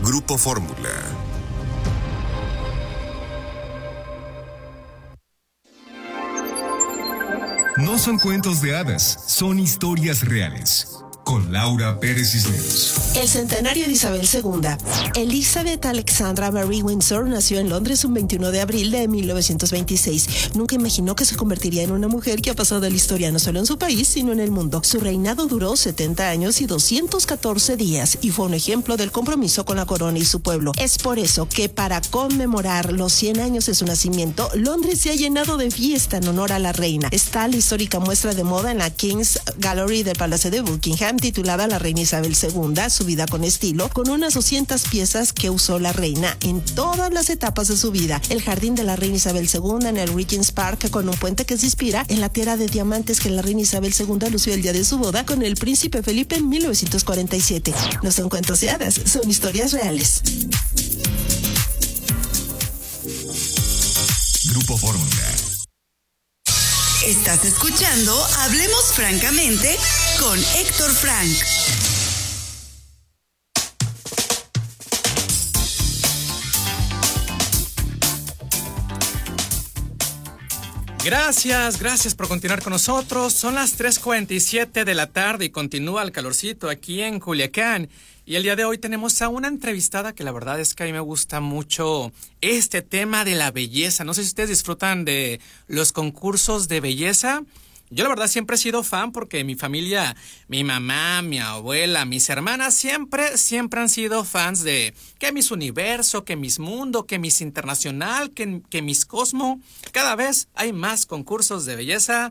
Grupo Fórmula. No son cuentos de hadas, son historias reales. Con Laura Pérez Cisneros. El centenario de Isabel II. Elizabeth Alexandra Mary Windsor nació en Londres un 21 de abril de 1926. Nunca imaginó que se convertiría en una mujer que ha pasado a la historia no solo en su país, sino en el mundo. Su reinado duró 70 años y 214 días y fue un ejemplo del compromiso con la corona y su pueblo. Es por eso que para conmemorar los 100 años de su nacimiento, Londres se ha llenado de fiesta en honor a la reina. Está la histórica muestra de moda en la King's Gallery del Palacio de Buckingham, titulada La Reina Isabel II, su vida con estilo, con unas 200 piezas que usó la reina en todas las etapas de su vida. El jardín de la Reina Isabel II en el Regent's Park, con un puente que se inspira en la tela de diamantes que la Reina Isabel II lució el día de su boda con el príncipe Felipe en 1947. No son cuentos de hadas, son historias reales. Grupo Fórmula. Estás escuchando Hablemos Francamente con Héctor Frank. Gracias por continuar con nosotros. Son las 3:47 de la tarde y continúa el calorcito aquí en Culiacán. Y el día de hoy tenemos a una entrevistada que la verdad es que a mí me gusta mucho este tema de la belleza. No sé si ustedes disfrutan de los concursos de belleza. Yo la verdad siempre he sido fan porque mi familia, mi mamá, mi abuela, mis hermanas siempre han sido fans de que Miss Universo, que Miss Mundo, que Miss Internacional, que Miss Cosmo. Cada vez hay más concursos de belleza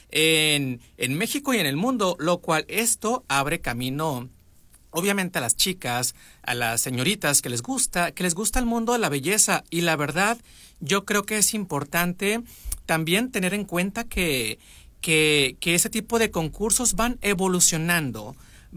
en México y en el mundo, lo cual esto abre camino obviamente a las chicas, a las señoritas que les gusta el mundo de la belleza. Y la verdad, yo creo que es importante también tener en cuenta que ese tipo de concursos van evolucionando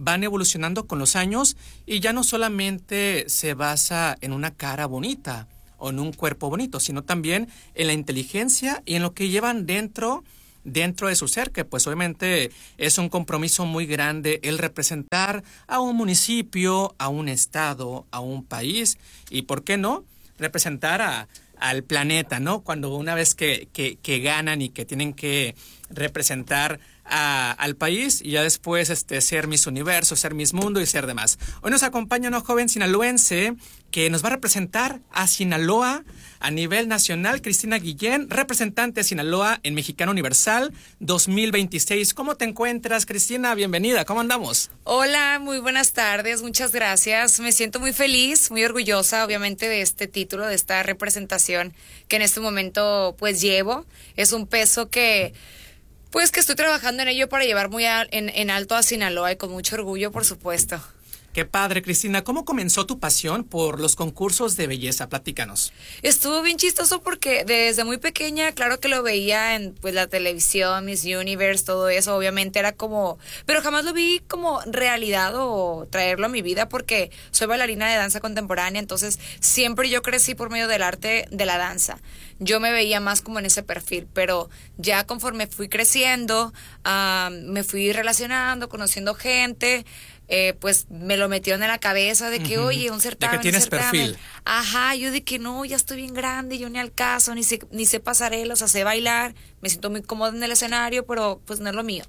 con los años y ya no solamente se basa en una cara bonita o en un cuerpo bonito, sino también en la inteligencia y en lo que llevan dentro de su ser, que pues obviamente es un compromiso muy grande el representar a un municipio, a un estado, a un país y, ¿por qué no?, representar al planeta, ¿no? Cuando una vez que ganan y que tienen que representar al país y ya después ser Miss Universo, ser Miss Mundo y ser demás. Hoy nos acompaña una joven sinaloense que nos va a representar a Sinaloa a nivel nacional, Cristina Guillén, representante de Sinaloa en Mexicana Universal 2026. ¿Cómo te encuentras, Cristina? Bienvenida, ¿cómo andamos? Hola, muy buenas tardes, muchas gracias. Me siento muy feliz, muy orgullosa, obviamente, de este título, de esta representación que en este momento pues llevo. Es un peso que estoy trabajando en ello para llevar muy en alto a Sinaloa y con mucho orgullo, por supuesto. Qué padre, Cristina. ¿Cómo comenzó tu pasión por los concursos de belleza? Platícanos. Estuvo bien chistoso porque desde muy pequeña, claro que lo veía en pues la televisión, Miss Universe, todo eso, obviamente era como, pero jamás lo vi como realidad o traerlo a mi vida porque soy bailarina de danza contemporánea, entonces siempre yo crecí por medio del arte de la danza. Yo me veía más como en ese perfil, pero ya conforme fui creciendo, me fui relacionando, conociendo gente, pues me lo metieron en la cabeza de que, oye, un certamen. De que tienes perfil. Ajá, yo de que no, ya estoy bien grande, yo ni al caso, ni sé pasarela, o sea, sé bailar, me siento muy cómoda en el escenario, pero pues no es lo mío.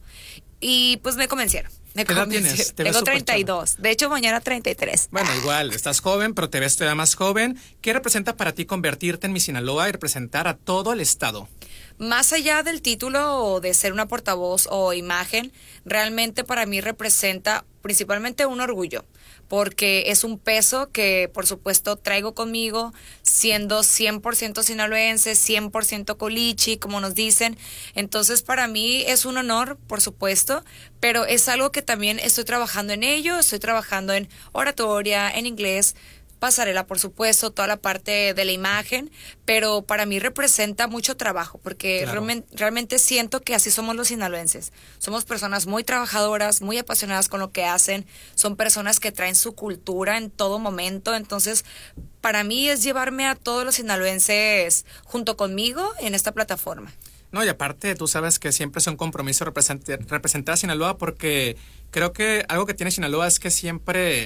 Y pues me convencieron. ¿Qué edad tienes? Tengo 32, de hecho mañana 33. Bueno, igual, estás joven, pero te ves todavía más joven. ¿Qué representa para ti convertirte en Miss Sinaloa y representar a todo el estado? Más allá del título o de ser una portavoz o imagen, realmente para mí representa principalmente un orgullo, porque es un peso que por supuesto traigo conmigo, siendo 100% sinaloense, 100% colichi, como nos dicen. Entonces para mí es un honor, por supuesto, pero es algo que también estoy trabajando en ello, estoy trabajando en oratoria, en inglés, pasarela, por supuesto, toda la parte de la imagen, pero para mí representa mucho trabajo, porque claro, realmente siento que así somos los sinaloenses. Somos personas muy trabajadoras, muy apasionadas con lo que hacen, son personas que traen su cultura en todo momento, entonces para mí es llevarme a todos los sinaloenses junto conmigo en esta plataforma. No, y aparte tú sabes que siempre es un compromiso representar a Sinaloa, porque creo que algo que tiene Sinaloa es que siempre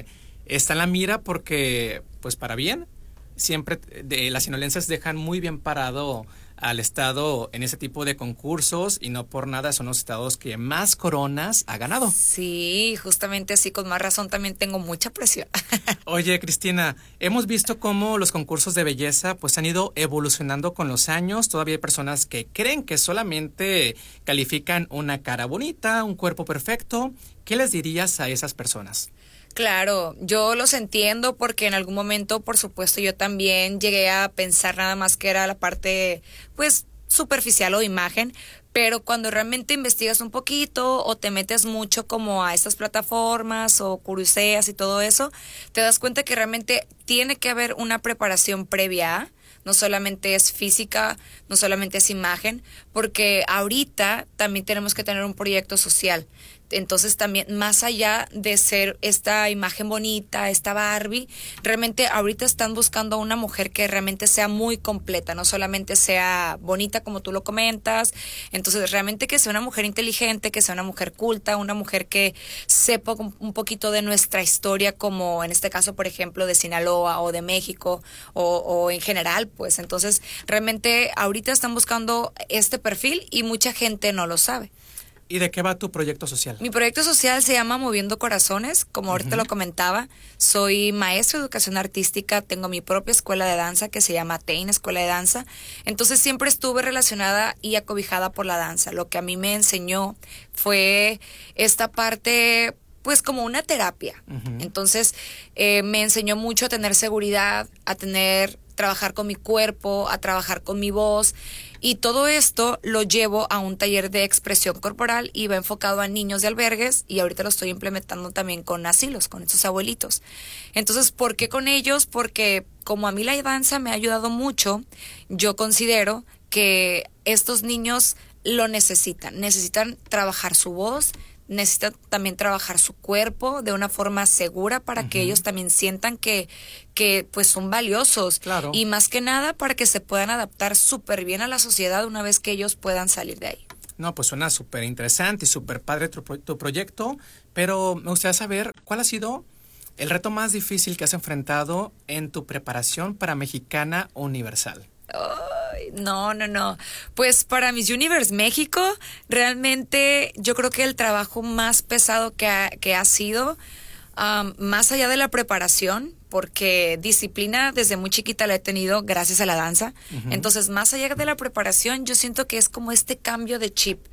está en la mira porque, pues para bien, siempre las sinaloenses dejan muy bien parado al estado en ese tipo de concursos y no por nada son los estados que más coronas ha ganado. Sí, justamente así, con más razón también tengo mucha presión. Oye, Cristina, hemos visto cómo los concursos de belleza pues han ido evolucionando con los años. Todavía hay personas que creen que solamente califican una cara bonita, un cuerpo perfecto. ¿Qué les dirías a esas personas? Claro, yo los entiendo porque en algún momento, por supuesto, yo también llegué a pensar nada más que era la parte, pues, superficial o imagen, pero cuando realmente investigas un poquito o te metes mucho como a estas plataformas o curioseas y todo eso, te das cuenta que realmente tiene que haber una preparación previa. No solamente es física, no solamente es imagen, porque ahorita también tenemos que tener un proyecto social. Entonces también, más allá de ser esta imagen bonita, esta Barbie, realmente ahorita están buscando a una mujer que realmente sea muy completa, no solamente sea bonita como tú lo comentas. Entonces realmente que sea una mujer inteligente, que sea una mujer culta, una mujer que sepa un poquito de nuestra historia, como en este caso, por ejemplo, de Sinaloa o de México o en general, pues. Entonces realmente ahorita están buscando este perfil y mucha gente no lo sabe. ¿Y de qué va tu proyecto social? Mi proyecto social se llama Moviendo Corazones, como ahorita lo comentaba. Soy maestra de educación artística, tengo mi propia escuela de danza que se llama TEIN, Escuela de Danza. Entonces siempre estuve relacionada y acobijada por la danza. Lo que a mí me enseñó fue esta parte, pues como una terapia. Entonces me enseñó mucho a tener seguridad, a trabajar con mi cuerpo, a trabajar con mi voz. Y todo esto lo llevo a un taller de expresión corporal y va enfocado a niños de albergues y ahorita lo estoy implementando también con asilos, con estos abuelitos. Entonces, ¿por qué con ellos? Porque como a mí la danza me ha ayudado mucho, yo considero que estos niños lo necesitan trabajar su voz, necesitan también trabajar su cuerpo de una forma segura para que ellos también sientan que pues son valiosos. Claro. Y más que nada para que se puedan adaptar súper bien a la sociedad una vez que ellos puedan salir de ahí. No, pues suena súper interesante y súper padre tu proyecto, pero me gustaría saber cuál ha sido el reto más difícil que has enfrentado en tu preparación para Mexicana Universal. Ay, no. Pues para Miss Universe México, realmente yo creo que el trabajo más pesado que ha sido, más allá de la preparación, porque disciplina desde muy chiquita la he tenido gracias a la danza. Entonces, más allá de la preparación, yo siento que es como este cambio de chip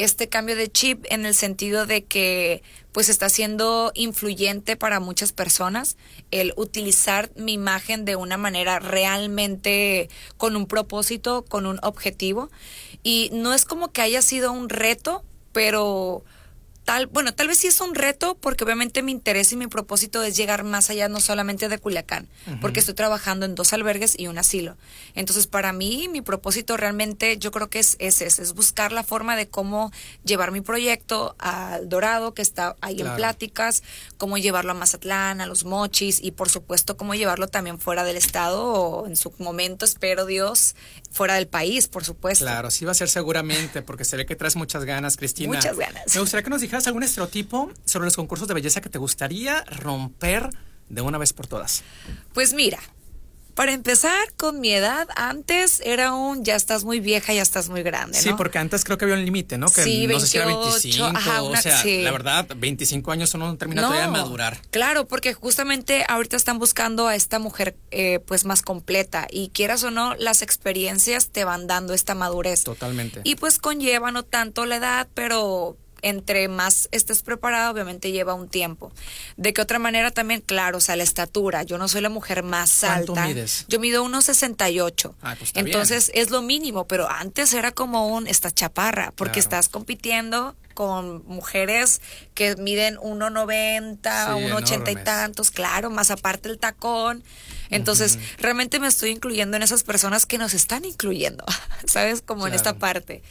en el sentido de que pues está siendo influyente para muchas personas el utilizar mi imagen de una manera realmente con un propósito, con un objetivo. Y no es como que haya sido un reto, pero tal vez sí es un reto porque obviamente mi interés y mi propósito es llegar más allá, no solamente de Culiacán, porque estoy trabajando en 2 albergues y un asilo. Entonces, para mí, mi propósito realmente yo creo que es buscar la forma de cómo llevar mi proyecto al Dorado, que está ahí en pláticas, cómo llevarlo a Mazatlán, a Los Mochis y por supuesto cómo llevarlo también fuera del estado o en su momento, espero Dios, fuera del país, por supuesto. Claro, sí va a ser seguramente, porque se ve que traes muchas ganas, Cristina. Muchas ganas. Me gustaría que nos dijeras algún estereotipo sobre los concursos de belleza que te gustaría romper de una vez por todas. Pues mira, para empezar, con mi edad, antes era ya estás muy vieja, ya estás muy grande, ¿no? Sí, porque antes creo que había un límite, ¿no? Que sí, no sé si era 28, 25, ajá, o sea, sí. La verdad, 25 años uno no termina todavía de madurar. Claro, porque justamente ahorita están buscando a esta mujer pues más completa y quieras o no, las experiencias te van dando esta madurez. Totalmente. Y pues conlleva no tanto la edad, pero entre más estés preparado, obviamente lleva un tiempo. ¿De qué otra manera también? Claro, o sea, la estatura. Yo no soy la mujer más alta. ¿Cuánto mides? Yo mido 1.68. Ah, pues está Entonces bien. es lo mínimo, pero antes era como esta chaparra, porque estás compitiendo con mujeres que miden 1.90, 1.80 y tantos, claro, más aparte el tacón. Entonces, realmente me estoy incluyendo en esas personas que nos están incluyendo, ¿sabes? Como en esta parte.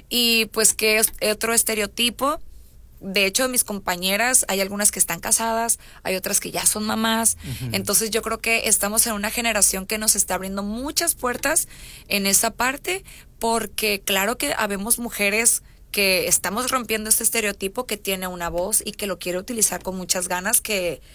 Y pues que es otro estereotipo. De hecho, mis compañeras, hay algunas que están casadas, hay otras que ya son mamás. Entonces yo creo que estamos en una generación que nos está abriendo muchas puertas en esa parte, porque claro que habemos mujeres que estamos rompiendo este estereotipo, que tiene una voz y que lo quiere utilizar con muchas ganas, que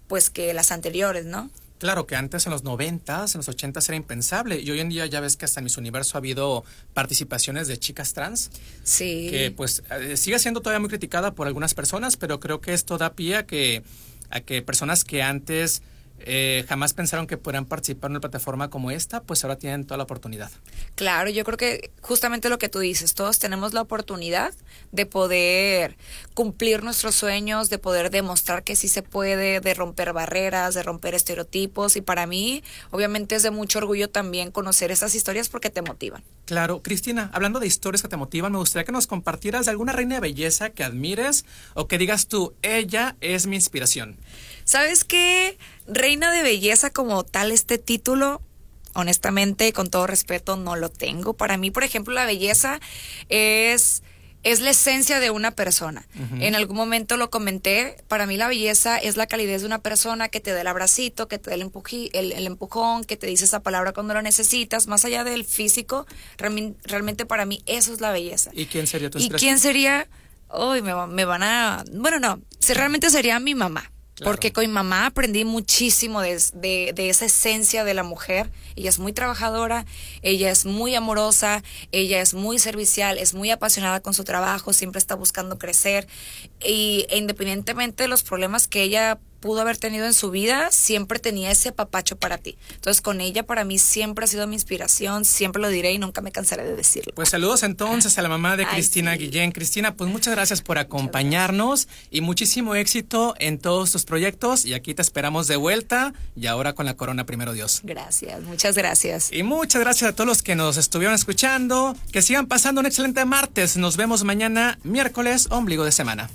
pues que las anteriores, ¿no? Claro que antes en los 90s, en los 80s era impensable y hoy en día ya ves que hasta en Miss Universo ha habido participaciones de chicas trans. Sí. Que pues sigue siendo todavía muy criticada por algunas personas, pero creo que esto da pie a que personas que antes jamás pensaron que podrían participar en una plataforma como esta, pues ahora tienen toda la oportunidad. Claro, yo creo que justamente lo que tú dices, todos tenemos la oportunidad de poder cumplir nuestros sueños, de poder demostrar que sí se puede, de romper barreras, de romper estereotipos, y para mí obviamente es de mucho orgullo también conocer estas historias porque te motivan. Claro, Cristina, hablando de historias que te motivan, me gustaría que nos compartieras de alguna reina de belleza que admires o que digas tú, ella es mi inspiración. ¿Sabes qué? Reina de belleza como tal, este título, honestamente, con todo respeto, no lo tengo. Para mí, por ejemplo, la belleza es la esencia de una persona. Uh-huh. En algún momento lo comenté, para mí la belleza es la calidez de una persona que te dé el abracito, que te dé el empujón, que te dice esa palabra cuando lo necesitas, más allá del físico, realmente para mí eso es la belleza. ¿Y quién sería tu expresión? ¿Y quién sería? Uy, me van a... Bueno, no, realmente sería mi mamá. Claro. Porque con mi mamá aprendí muchísimo de esa esencia de la mujer. Ella es muy trabajadora, ella es muy amorosa, ella es muy servicial, es muy apasionada con su trabajo, siempre está buscando crecer. Y independientemente de los problemas que ella pudo haber tenido en su vida, siempre tenía ese apapacho para ti. Entonces, con ella para mí siempre ha sido mi inspiración, siempre lo diré y nunca me cansaré de decirlo. Pues saludos entonces a la mamá de Cristina Guillén. Cristina, pues muchas gracias por acompañarnos y muchísimo éxito en todos tus proyectos, y aquí te esperamos de vuelta, y ahora con la corona, primero Dios. Gracias, muchas gracias. Y muchas gracias a todos los que nos estuvieron escuchando, que sigan pasando un excelente martes. Nos vemos mañana, miércoles, ombligo de semana.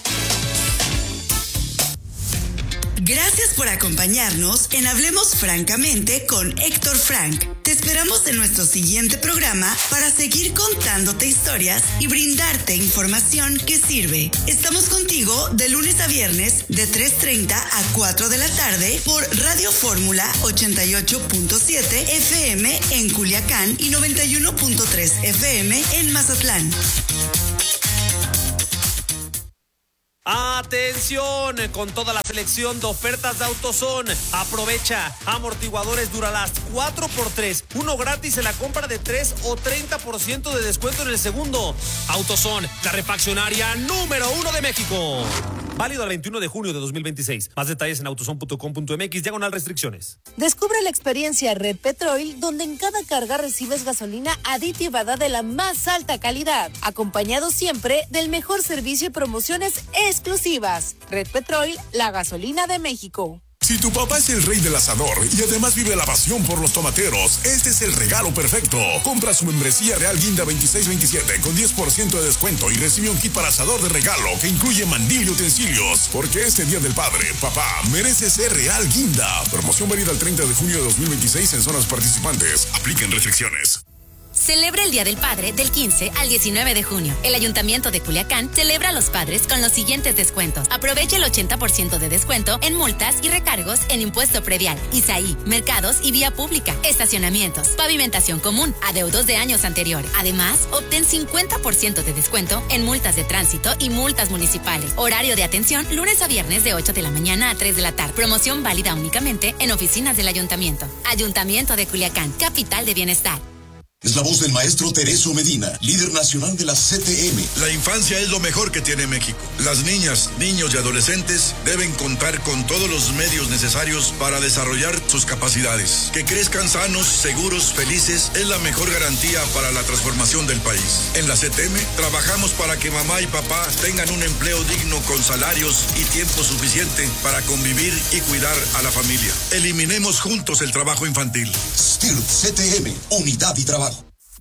Gracias por acompañarnos en Hablemos Francamente con Héctor Frank. Te esperamos en nuestro siguiente programa para seguir contándote historias y brindarte información que sirve. Estamos contigo de lunes a viernes de 3:30 a 4 de la tarde por Radio Fórmula 88.7 FM en Culiacán y 91.3 FM en Mazatlán. ¡Atención! Con toda la selección de ofertas de AutoZone. Aprovecha. Amortiguadores Duralast 4x3. Uno gratis en la compra de 3 o 30% de descuento en el segundo. AutoZone, la refaccionaria número 1 de México. Válido al 21 de junio de 2026. Más detalles en autozone.com.mx/restricciones. Descubre la experiencia Red Petrol, donde en cada carga recibes gasolina aditivada de la más alta calidad, acompañado siempre del mejor servicio y promociones exclusivas. Red Petrol, la gasolina de México. Si tu papá es el rey del asador y además vive la pasión por los tomateros, este es el regalo perfecto. Compra su membresía Real Guinda 2627 con 10% de descuento y recibe un kit para asador de regalo que incluye mandil y utensilios. Porque este Día del Padre, papá, merece ser Real Guinda. Promoción válida el 30 de junio de 2026 en zonas participantes. Apliquen restricciones. Celebra el Día del Padre del 15 al 19 de junio. El Ayuntamiento de Culiacán celebra a los padres con los siguientes descuentos. Aprovecha el 80% de descuento en multas y recargos en impuesto predial, ISAI, mercados y vía pública, estacionamientos, pavimentación común, adeudos de años anteriores. Además, obtén 50% de descuento en multas de tránsito y multas municipales. Horario de atención lunes a viernes de 8 de la mañana a 3 de la tarde. Promoción válida únicamente en oficinas del Ayuntamiento. Ayuntamiento de Culiacán, capital de bienestar. Es la voz del maestro Teresio Medina, líder nacional de la CTM. La infancia es lo mejor que tiene México. Las niñas, niños y adolescentes deben contar con todos los medios necesarios para desarrollar sus capacidades. Que crezcan sanos, seguros, felices es la mejor garantía para la transformación del país. En la CTM trabajamos para que mamá y papá tengan un empleo digno con salarios y tiempo suficiente para convivir y cuidar a la familia. Eliminemos juntos el trabajo infantil. STIRT CTM, unidad y trabajo.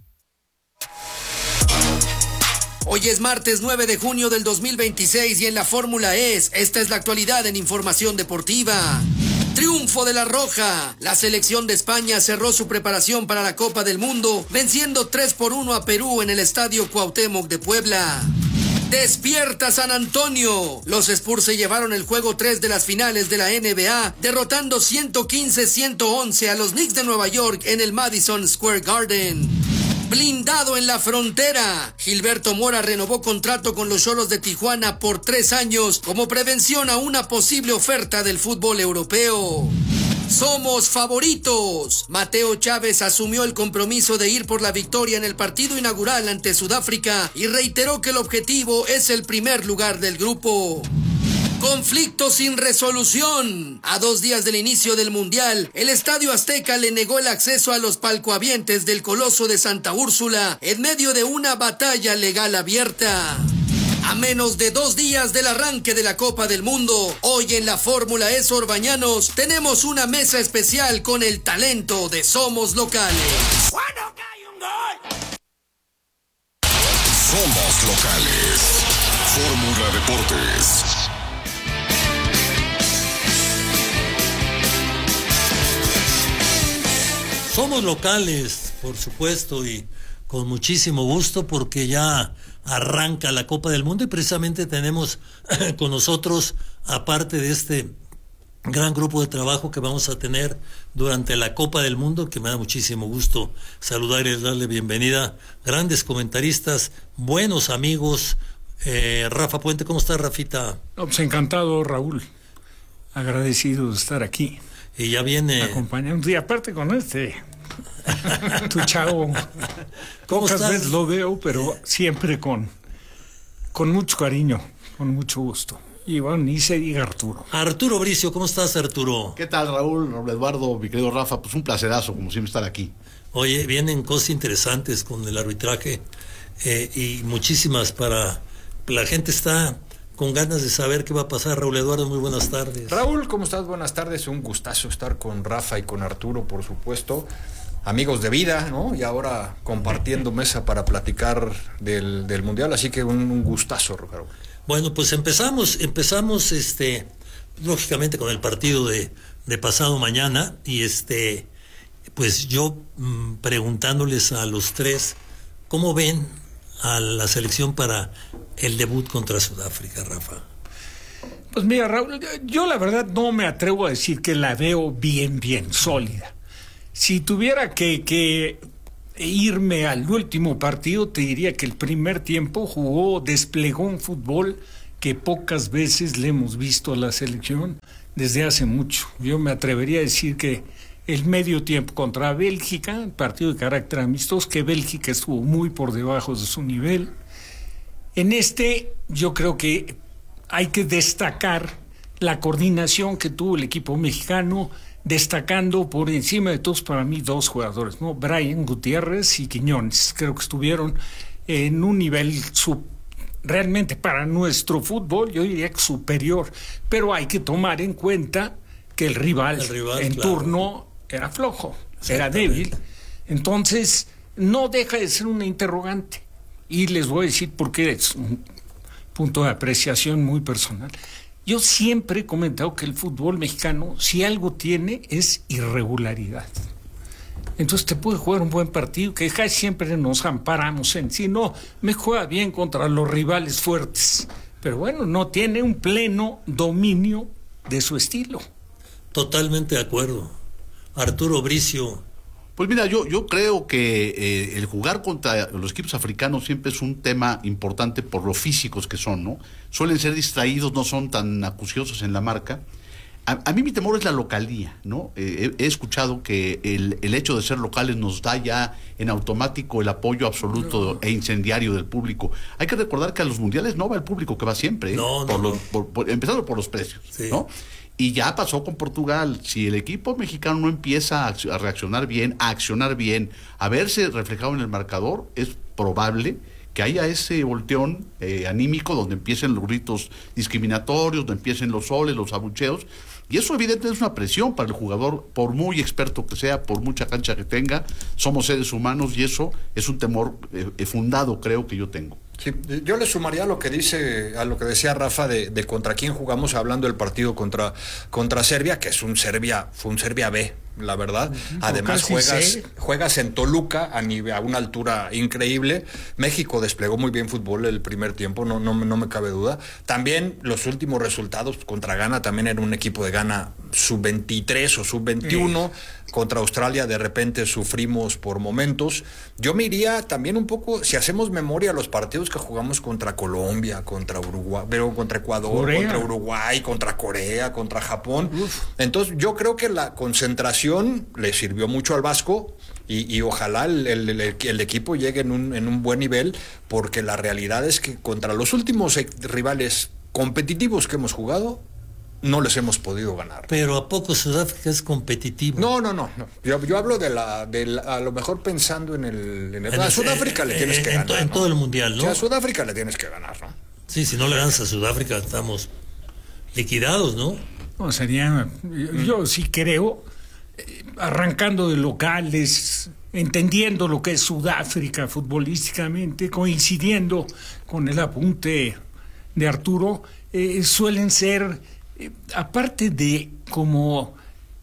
Hoy es martes 9 de junio del 2026 y en la Fórmula esta es la actualidad en información deportiva. Triunfo de la Roja. La selección de España cerró su preparación para la Copa del Mundo, venciendo 3-1 a Perú en el Estadio Cuauhtémoc de Puebla. Despierta San Antonio. Los Spurs se llevaron el juego 3 de las finales de la NBA, derrotando 115-111 a los Knicks de Nueva York en el Madison Square Garden. Blindado en la frontera. Gilberto Mora renovó contrato con los Xolos de Tijuana por 3 años como prevención a una posible oferta del fútbol europeo. Somos favoritos. Mateo Chávez asumió el compromiso de ir por la victoria en el partido inaugural ante Sudáfrica y reiteró que el objetivo es el primer lugar del grupo. Conflicto sin resolución. A 2 días del inicio del Mundial, el Estadio Azteca le negó el acceso a los palcohabientes del Coloso de Santa Úrsula en medio de una batalla legal abierta. A menos de 2 días del arranque de la Copa del Mundo, hoy en la Fórmula E Orbañanos tenemos una mesa especial con el talento de Somos Locales. Somos Locales. Fórmula Deportes. Somos locales, por supuesto, y con muchísimo gusto porque ya arranca la Copa del Mundo y precisamente tenemos con nosotros, aparte de este gran grupo de trabajo que vamos a tener durante la Copa del Mundo, que me da muchísimo gusto saludar y darle bienvenida, grandes comentaristas, buenos amigos. Rafa Puente, ¿cómo estás, Rafita? No, pues encantado, Raúl, agradecido de estar aquí. Y ya viene acompañando, y aparte con tu chavo, pocas veces lo veo, pero siempre con mucho cariño, con mucho gusto. Y bueno, ni se diga Arturo. Arturo Bricio, ¿cómo estás, Arturo? ¿Qué tal, Raúl, Eduardo, mi querido Rafa? Pues un placerazo, como siempre, estar aquí. Oye, vienen cosas interesantes con el arbitraje y muchísimas para... La gente está con ganas de saber qué va a pasar. Raúl Eduardo, muy buenas tardes. Raúl, ¿cómo estás? Buenas tardes, un gustazo estar con Rafa y con Arturo, por supuesto. Amigos de vida, ¿no? Y ahora compartiendo mesa para platicar del Mundial, así que un gustazo, Raúl. Bueno, pues empezamos lógicamente con el partido de pasado mañana y pues yo preguntándoles a los tres, ¿cómo ven a la selección para el debut contra Sudáfrica, Rafa? Pues mira, Raúl, yo la verdad no me atrevo a decir que la veo bien sólida. Si tuviera que irme al último partido, te diría que el primer tiempo desplegó un fútbol que pocas veces le hemos visto a la selección desde hace mucho. Yo me atrevería a decir que el medio tiempo contra Bélgica, partido de carácter amistoso, que Bélgica estuvo muy por debajo de su nivel. En yo creo que hay que destacar la coordinación que tuvo el equipo mexicano, destacando por encima de todos para mí 2 jugadores, ¿no? Brian Gutiérrez y Quiñones. Creo que estuvieron en un nivel realmente para nuestro fútbol, yo diría que superior, pero hay que tomar en cuenta que el rival en turno era flojo, era débil. Entonces, no deja de ser una interrogante. Y les voy a decir por qué es un punto de apreciación muy personal. Yo siempre he comentado que el fútbol mexicano, si algo tiene, es irregularidad. Entonces te puede jugar un buen partido, que casi siempre nos amparamos en sí. No, me juega bien contra los rivales fuertes. Pero bueno, no tiene un pleno dominio de su estilo. Totalmente de acuerdo. Arturo Bricio. Pues mira, yo creo que el jugar contra los equipos africanos siempre es un tema importante por lo físicos que son, ¿no? Suelen ser distraídos, no son tan acuciosos en la marca. A mí mi temor es la localía, ¿no? He escuchado que el hecho de ser locales nos da ya en automático el apoyo absoluto e incendiario del público. Hay que recordar que a los mundiales no va el público que va siempre, ¿eh? Empezando por los precios, sí, ¿no? Y ya pasó con Portugal. Si el equipo mexicano no empieza a reaccionar bien, a accionar bien, a verse reflejado en el marcador, es probable que haya ese volteón anímico donde empiecen los gritos discriminatorios, donde empiecen los soles, los abucheos. Y eso evidentemente es una presión para el jugador, por muy experto que sea, por mucha cancha que tenga. Somos seres humanos y eso es un temor fundado, creo, que yo tengo. Sí, yo le sumaría a lo que decía Rafa de contra quién jugamos, hablando del partido contra Serbia, que fue un Serbia B, la verdad. Además juegas en Toluca a una altura increíble. México desplegó muy bien fútbol el primer tiempo, no me cabe duda. También los últimos resultados contra Ghana, también era un equipo de Ghana sub-23 o sub-21. Contra Australia de repente sufrimos por momentos. Yo me iría también un poco, si hacemos memoria, a los partidos que jugamos contra Colombia, contra Uruguay, pero contra Ecuador, Corea, contra Uruguay, contra Corea, contra Japón. Entonces yo creo que la concentración le sirvió mucho al Vasco y ojalá el equipo llegue en un buen nivel, porque la realidad es que contra los últimos rivales competitivos que hemos jugado, no les hemos podido ganar. Pero ¿a poco Sudáfrica es competitivo? No. Yo hablo a lo mejor pensando a Sudáfrica le tienes que ganar. En todo el mundial, ¿no? O sea, a Sudáfrica le tienes que ganar, ¿no? Sí, si no le ganas a Sudáfrica estamos liquidados, ¿no? No, sería... Yo sí creo, arrancando de locales, entendiendo lo que es Sudáfrica futbolísticamente, coincidiendo con el apunte de Arturo, suelen ser... aparte de como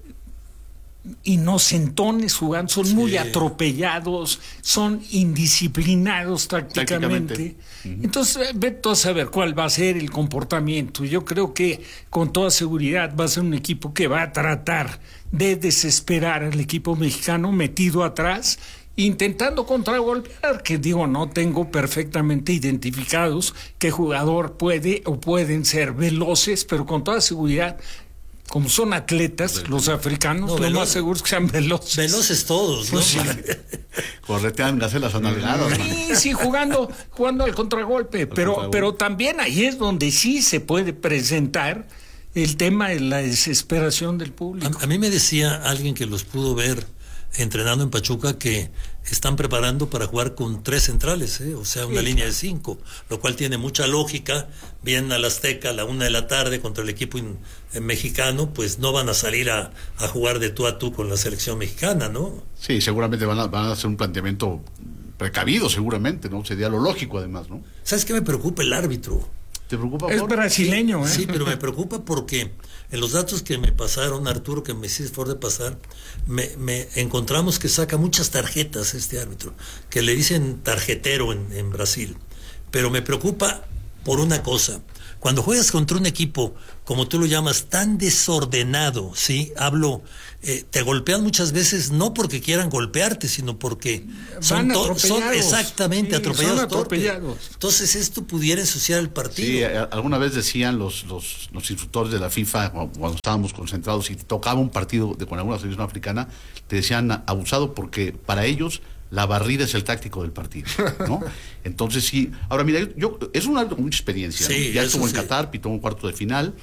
inocentones jugando, son muy atropellados, son indisciplinados tácticamente. Entonces, vete a saber cuál va a ser el comportamiento. Yo creo que con toda seguridad va a ser un equipo que va a tratar de desesperar al equipo mexicano metido atrás, intentando contragolpear, que digo, no tengo perfectamente identificados qué jugador puede o pueden ser veloces, pero con toda seguridad, como son atletas, los africanos, lo más seguro es que sean veloces. Veloces todos, ¿no? Pues sí. Corretean gacelas analizadas. Sí, jugando al contragolpe, pero también ahí es donde sí se puede presentar el tema de la desesperación del público. A mí me decía alguien que los pudo ver entrenando en Pachuca que están preparando para jugar con 3 centrales, o sea, una línea de 5, lo cual tiene mucha lógica. Vienen al Azteca a la 1 p.m. contra el equipo mexicano, pues no van a salir a jugar de tú a tú con la selección mexicana, ¿no? Sí, seguramente van a hacer un planteamiento precavido, seguramente, ¿no? Sería lo lógico, además, ¿no? ¿Sabes qué me preocupa? El árbitro. ¿Te preocupa? Es brasileño, Sí, pero me preocupa porque en los datos que me pasaron, Arturo, que me hiciste favor de pasar, me encontramos que saca muchas tarjetas este árbitro, que le dicen tarjetero en Brasil. Pero me preocupa por una cosa. Cuando juegas contra un equipo, como tú lo llamas, tan desordenado, ¿sí? Te golpean muchas veces no porque quieran golpearte, sino porque son exactamente atropellados. Entonces esto pudiera ensuciar el partido. Sí, alguna vez decían los instructores de la FIFA, cuando estábamos concentrados y tocaba un partido con alguna selección africana, te decían abusado, porque para ellos la barrida es el táctico del partido, ¿no? Entonces sí, ahora mira, es un árbitro con mucha experiencia, sí, ¿no? Ya estuvo en Qatar, pitó un cuarto de final,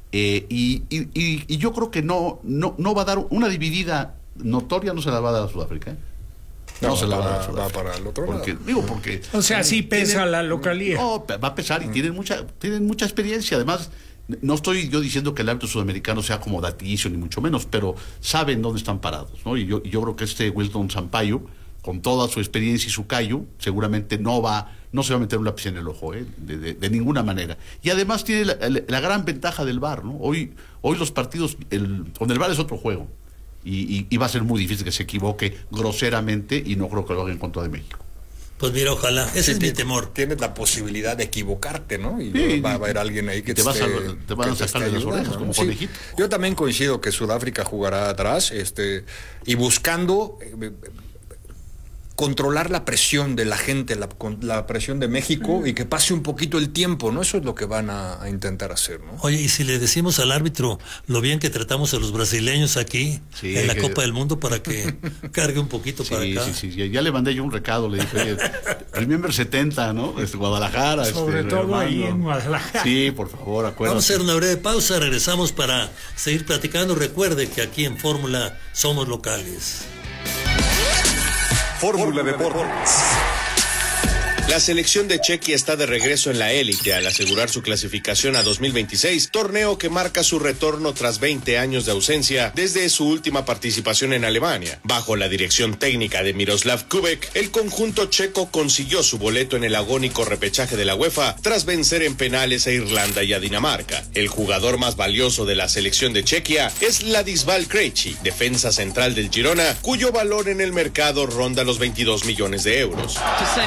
y yo creo que no va a dar una dividida notoria, no se la va a dar a Sudáfrica, ¿eh? No se la va a dar para el otro lado. Porque o sea, sí pesa la localidad. No, va a pesar, y tienen mucha experiencia. Además, no estoy yo diciendo que el árbitro sudamericano sea acomodaticio, ni mucho menos, pero saben dónde están parados, ¿no? Y yo creo que Wilton Sampaio, con toda su experiencia y su callo, seguramente no se va a meter un lápiz en el ojo, de ninguna manera. Y además tiene la gran ventaja del VAR, ¿no? Hoy los partidos, con el VAR es otro juego, y va a ser muy difícil que se equivoque groseramente, y no creo que lo haga en contra de México. Pues mira, ojalá, ese es mi temor. Tienes la posibilidad de equivocarte, ¿no? Y va a haber alguien ahí que te van a sacar de las orejas, como con Egipto. Yo también coincido que Sudáfrica jugará atrás, y buscando controlar la presión de la gente, la presión de México, y que pase un poquito el tiempo, ¿no? Eso es lo que van a intentar hacer, ¿no? Oye, y si le decimos al árbitro lo bien que tratamos a los brasileños aquí, en la Copa del Mundo, para que cargue un poquito para acá. Sí, ya le mandé yo un recado, le dije, Remember 70, ¿no? Guadalajara. Sobre todo ahí en Guadalajara. Sí, por favor, acuérdate. Vamos a hacer una breve pausa, regresamos para seguir platicando. Recuerde que aquí en Fórmula somos locales. Fórmula Deportes. La selección de Chequia está de regreso en la élite al asegurar su clasificación a 2026, torneo que marca su retorno tras 20 años de ausencia desde su última participación en Alemania. Bajo la dirección técnica de Miroslav Kubek, el conjunto checo consiguió su boleto en el agónico repechaje de la UEFA tras vencer en penales a Irlanda y a Dinamarca. El jugador más valioso de la selección de Chequia es Ladislas Krejci, defensa central del Girona, cuyo valor en el mercado ronda los 22 millones de euros.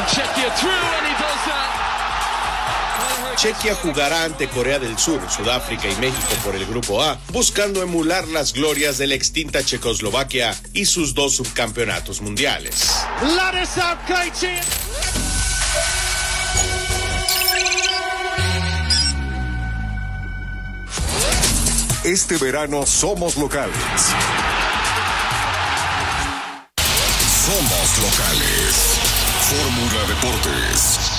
Chequia jugará ante Corea del Sur, Sudáfrica y México por el Grupo A, buscando emular las glorias de la extinta Checoslovaquia y sus 2 subcampeonatos mundiales. Este verano somos locales. Somos locales. Fórmula Deportes.